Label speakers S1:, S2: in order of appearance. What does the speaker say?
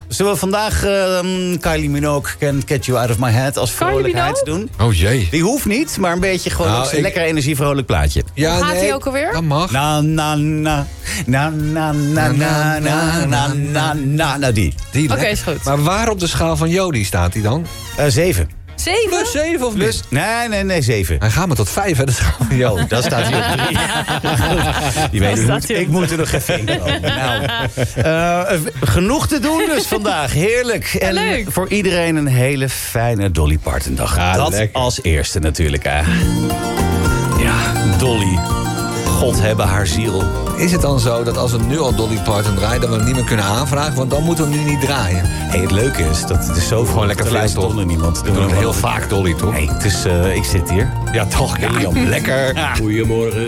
S1: Zullen we vandaag Kylie Minogue Can't Get You Out of My Head als vrolijkheid doen?
S2: Oh jee.
S1: Die hoeft niet, maar een beetje gewoon een lekker energievrolijk plaatje.
S2: Ja,
S3: Gaat hij ook alweer?
S2: Dat mag.
S1: Na na na na na na na na na na na. Nou die.
S3: Oké, is goed.
S2: Maar waar op de schaal van Jody staat hij dan?
S1: 7.
S3: 7?
S2: Plus 7 of
S1: Plus? Nee, 7.
S2: Hij gaat maar tot 5, hè, de schaal van Jody.
S1: Dat staat hier op 3. Die weet ik moet er nog even in komen. Nou, genoeg te doen dus vandaag. Heerlijk. En
S3: leuk.
S1: voor iedereen een hele fijne Dolly Parton dag.
S2: Ja,
S1: dat
S2: lekker.
S1: als eerste natuurlijk. Hè. Ja, Dolly. God hebben haar ziel.
S2: Is het dan zo dat als we nu al Dolly Parton draaien... dat we hem niet meer kunnen aanvragen? Want dan moeten we hem nu niet draaien.
S1: Hey, het leuke is dat het is zo
S2: Gewoon lekker
S1: te
S2: veel,
S1: luisteren
S2: toch?
S1: zonder niemand.
S2: We doen hem heel vaak, Dolly, toch?
S1: Hey, het is, ik zit hier.
S2: Ja, toch. Ja,
S1: Lekker.
S4: Goedemorgen.